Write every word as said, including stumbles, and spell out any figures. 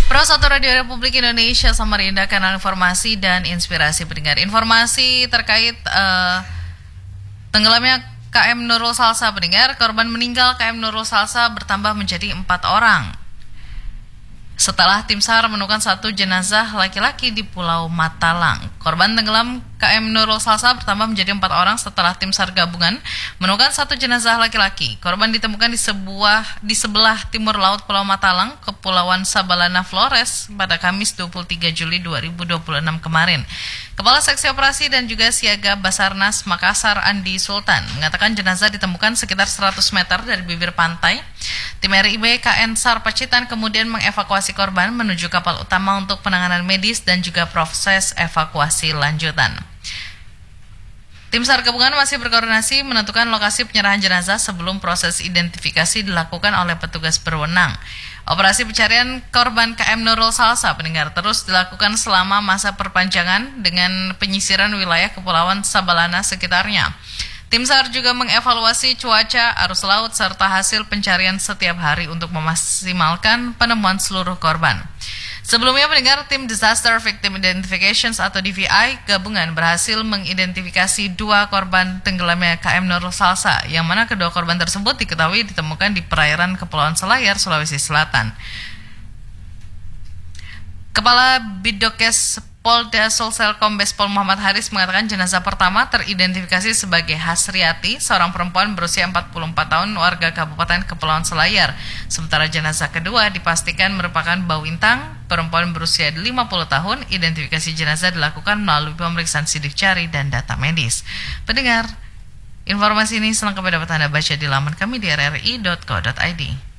Pro satu Radio Republik Indonesia Samarinda, kanal informasi dan inspirasi pendengar. Informasi terkait uh, tenggelamnya K M Nurul Salsa pendengar. Korban meninggal K M Nurul Salsa bertambah menjadi empat orang setelah tim SAR menemukan satu jenazah laki-laki di Pulau Matalang. Korban tenggelam K M Nurul Salsa bertambah menjadi empat orang setelah tim SAR gabungan menemukan satu jenazah laki-laki. Korban ditemukan di sebuah di sebelah timur laut Pulau Matalang, Kepulauan Sabalana Flores pada Kamis dua puluh tiga Juli dua ribu dua puluh enam kemarin. Kepala Seksi Operasi dan juga Siaga Basarnas Makassar Andi Sultan mengatakan jenazah ditemukan sekitar seratus meter dari bibir pantai. Tim R I B K N SAR Pacitan kemudian mengevakuasi korban menuju kapal utama untuk penanganan medis dan juga proses evakuasi lanjutan. Tim SAR gabungan masih berkoordinasi menentukan lokasi penyerahan jenazah sebelum proses identifikasi dilakukan oleh petugas berwenang. Operasi pencarian korban K M Nurul Salsa pendengar terus dilakukan selama masa perpanjangan dengan penyisiran wilayah Kepulauan Sabalana sekitarnya. Tim SAR juga mengevaluasi cuaca, arus laut, serta hasil pencarian setiap hari untuk memaksimalkan penemuan seluruh korban. Sebelumnya pendengar, tim Disaster Victim Identifications atau D V I gabungan berhasil mengidentifikasi dua korban tenggelamnya K M Nurul Salsa, yang mana kedua korban tersebut diketahui ditemukan di perairan Kepulauan Selayar, Sulawesi Selatan. Kepala Bidokes Polda Sulsel Kombes Pol Muhammad Haris mengatakan jenazah pertama teridentifikasi sebagai Hasriati, seorang perempuan berusia empat puluh empat tahun warga Kabupaten Kepulauan Selayar. Sementara jenazah kedua dipastikan merupakan Bawintang, perempuan berusia lima puluh tahun. Identifikasi jenazah dilakukan melalui pemeriksaan sidik jari dan data medis. Pendengar, informasi ini selengkapnya dapat Anda baca di laman kami di r r i dot co dot i d.